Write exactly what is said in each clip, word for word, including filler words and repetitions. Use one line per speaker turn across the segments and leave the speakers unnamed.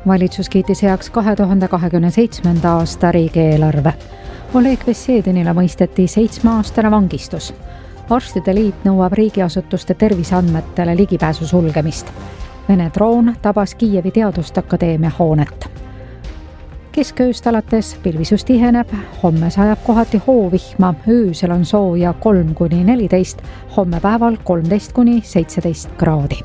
Valitsus kiitis heaks kahe tuhande kahekümne seitsmenda aasta riigieelarve. Oleg Vessedinile mõisteti seitsmeaastane vangistus. Arstide liit nõuab riigiasutuste terviseandmetele ligipääsu sulgemist. Vene droon tabas Kiievi Teadusakadeemia hoonet. Keskööst alates pilvisus tiheneb, homme sajab kohati hoovihma, öösel on sooja kolm kuni neliteist, homme päeval kolmteist kuni seitseteist kraadi.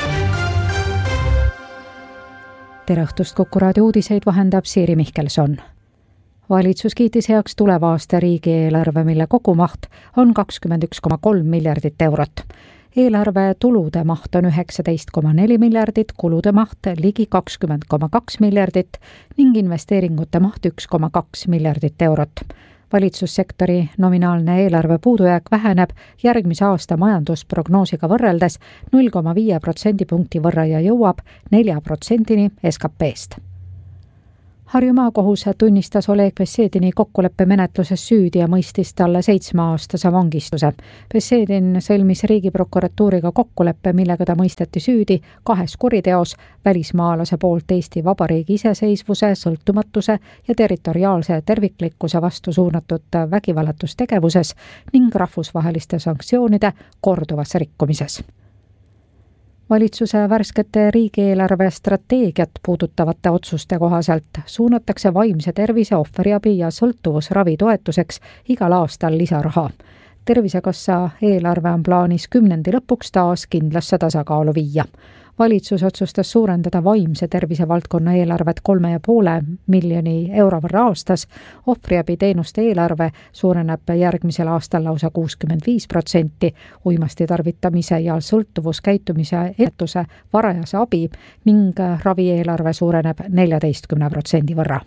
Tere õhtust, Kuku raadio uudiseid vahendab Siiri Mihkelson. Valitsus kiitis heaks tuleva aasta riigieelarve, mille kogumaht on kakskümmend üks koma kolm miljardit eurot. Eelarve tulude maht on üheksateist koma neli miljardit, kulude maht ligi kakskümmend koma kaks miljardit ning investeeringute maht üks koma kaks miljardit eurot. Valitsussektori nominaalne eelarve puudujääk väheneb järgmise aasta majandusprognoosiga võrreldes null koma viis protsendipunkti võrra ja jõuab nelja protsendini S K P-st. Harju maakohus tunnistas Oleg Vessedini kokkuleppe menetluses süüdi ja mõistis talle seitsmeaastase vangistuse. Vessedin sõlmis riigiprokuratuuriga kokkuleppe, millega ta mõisteti süüdi kahes kuriteos välismaalase poolt Eesti Vabariigi iseseisvuse, sõltumatuse ja territoriaalse terviklikkuse vastu suunatud vägivallastustegevuses ning rahvusvaheliste sanktsioonide korduvas rikkumises. Valitsuse värskete riigieelarve strateegiat puudutavate otsuste kohaselt suunatakse vaimse tervise, ohvriabi ja sõltuvusravi toetuseks igal aastal lisaraha. Tervisekassa eelarve on plaanis kümnendi lõpuks taas kindlasse tasakaalu viia. Valitsus otsustas suurendada vaimse tervise valdkonna eelarvet kolme ja poole miljoni euro võrra aastas. Ohvriabi teenuste eelarve suureneb järgmisel aastal lausa kuuskümmend viis protsenti, uimasti tarvitamise ja sõltuvuskäitumise ennetuse varajase abi ning ravieelarve suureneb neljateistkümne protsendi võrra.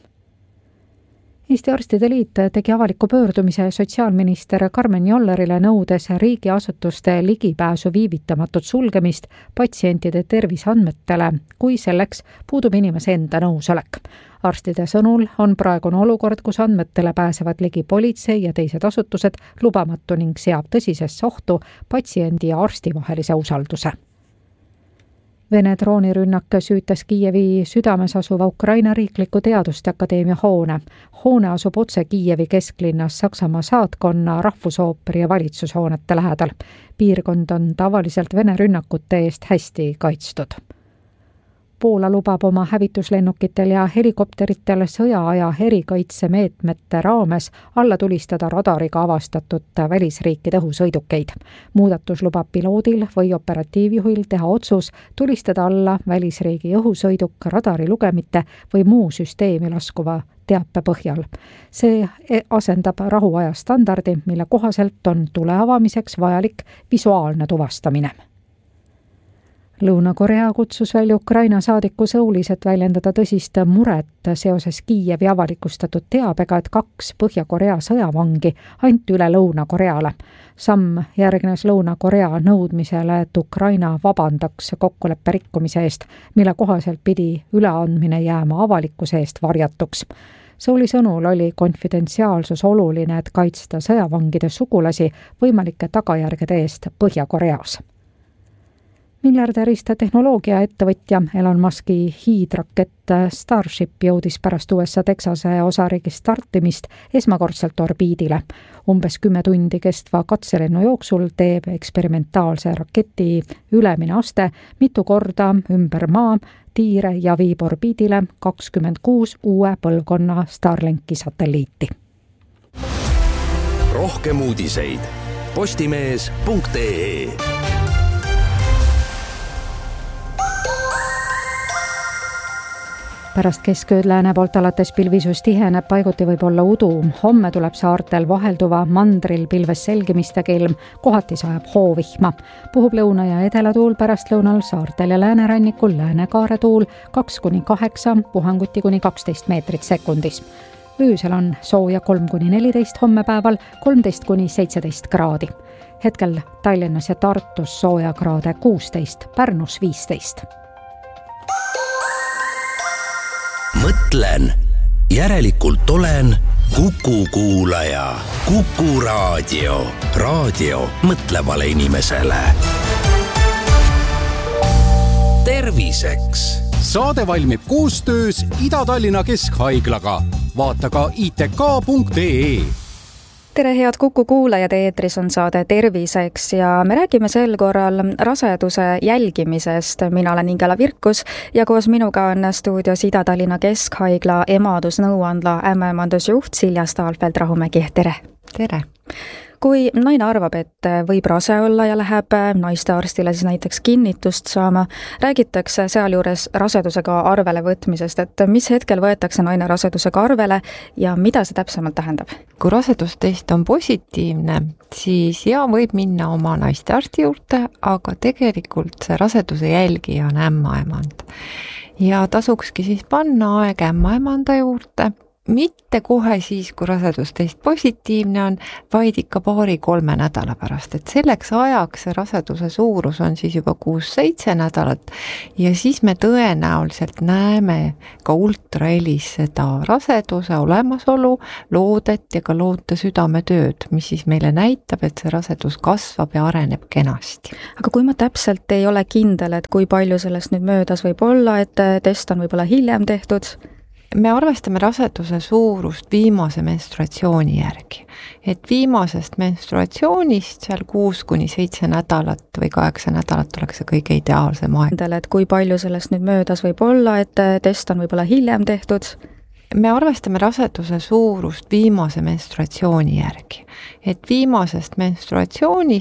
Eesti Arstide Liit tegi avaliku pöördumise sotsiaalminister Karmen Jollerile nõudes riigiasutuste ligipääsu viivitamatut sulgemist patsientide terviseandmetele, kui selleks puudub inimese enda nõusolek. Arstide sõnul on praegune olukord, kus andmetele pääsevad ligi politsei ja teised asutused lubamatu ning seab tõsisesse ohtu patsiendi ja arsti vahelise usalduse. Vene droonirünnak süütas Kiievi südames asuva Ukraina riikliku teaduste akadeemia hoone. Hoone asub otse Kiievi kesklinnas Saksamaa saatkonna, rahvusooperi ja valitsushoonete lähedal. Piirkond on tavaliselt Vene rünnakute eest hästi kaitstud. Poola lubab oma hävituslennukitel ja helikopteritel sõjaaja erikaitsemeetmete raames alla tulistada radariga avastatud välisriikide õhusõidukeid. Muudatus lubab piloodil või operatiivjuhil teha otsus tulistada alla välisriigi õhusõiduk radari lugemite või muu süsteemi laskuva teape põhjal. See asendab rahuaja standardi, mille kohaselt on tule avamiseks vajalik visuaalne tuvastamine. Lõuna-Korea kutsus välja Ukraina saadiku Sõulis, et väljendada tõsist muret seoses Kiievi avalikustatud teabega, et kaks Põhja-Korea sõjavangi anti üle Lõuna-Koreale. Samm järgnes Lõuna-Korea nõudmisele, et Ukraina vabandaks kokkuleppe rikkumise eest, mille kohaselt pidi üleandmine jääma avalikkuse eest varjatuks. Sõuli sõnul oli konfidentsiaalsus oluline, et kaitsta sõjavangide sugulasi võimalike tagajärgede eest Põhja-Koreas. Miljardärist tehnoloogiaettevõtja Elon Muski hiidrakett Starship jõudis pärast U S A Texase osariigi startimist esmakordselt orbiidile. Umbes kümme tundi kestva katselennu jooksul teeb eksperimentaalse raketi ülemine aste mitu korda ümber maa, tiire ja viib orbiidile kakskümmend kuus uue põlvkonna Starlinki satelliiti.
Rohkem uudiseid postimees punkt ee.
Pärast keskööd lääne poolt alates pilvisus tiheneb, paiguti võib olla udu. Homme tuleb saartel vahelduva mandril pilves selgimistega ilm, kohati sajab hoovihma. Puhub lõuna- ja edelatuul pärast lõunal saartel ja läänerannikul läänekaare tuul kaks kuni kaheksa, puhanguti kuni kaksteist meetrit sekundis. Öösel on sooja kolm kuni neliteist, homme päeval kolmteist kuni seitseteist kraadi. Hetkel Tallinnas ja Tartus sooja kraade kuusteist, Pärnus viisteist.
Mõtlen, järelikult olen Kuku kuulaja. Kuku raadio. Raadio mõtlevale inimesele. Terviseks
saade valmib koostöös Ida-Tallinna Keskhaiglaga. Vaata ka i t k punkt e e.
Tere, head Kuku kuulajad, eetris on saade Terviseks ja me räägime sel korral raseduse jälgimisest. Mina olen Ingela Virkus ja koos minuga on stuudios Ida-Tallinna Keskhaigla emadusnõuandla ämmaemandusjuht Silja Staalfeld-Rahumägi. Tere!
Tere!
Kui naine arvab, et võib rase olla ja läheb naistearstile siis näiteks kinnitust saama, räägitakse sealjuures rasedusega arvele võtmisest, et mis hetkel võetakse naine rasedusega arvele ja mida see täpsemalt tähendab?
Kui rasedustest on positiivne, siis ja võib minna oma naistearsti juurde, aga tegelikult see raseduse jälgija on ämmaemand. Ja tasukski siis panna aeg ämmaemanda juurde, mitte kohe siis, kui rasedustest positiivne on, vaid ikka paari-kolme nädala pärast, et selleks ajaks see raseduse suurus on siis juba kuus-seitse nädalat ja siis me tõenäoliselt näeme ka ultrahelis seda raseduse olemasolu, loodet ja ka loote südametööd, mis siis meile näitab, et see rasedus kasvab ja areneb kenasti.
Aga kui ma täpselt ei ole kindel, et kui palju sellest nüüd möödas võib olla, et test on võib-olla hiljem tehtud?
Me arvestame raseduse suurust viimase menstruatsiooni järgi. Et viimasest menstruatsioonist seal kuus kuni seitse nädalat või kaheksa nädalat oleks see kõige ideaalsem aeg.
Et kui palju sellest nüüd möödas võib olla, et test on võib-olla hiljem tehtud?
Me arvestame raseduse suurust viimase menstruatsiooni järgi. Et viimasest menstruatsioonist